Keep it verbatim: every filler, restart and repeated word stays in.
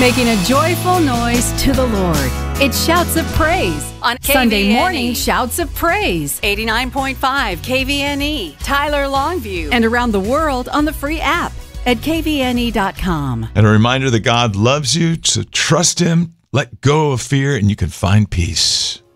making a joyful noise to the Lord. It's Shouts of Praise on K V N E. Sunday morning Shouts of Praise. eighty-nine point five K V N E, Tyler Longview. And around the world on the free app at K V N E dot com. And a reminder that God loves you, to trust Him, let go of fear, and you can find peace.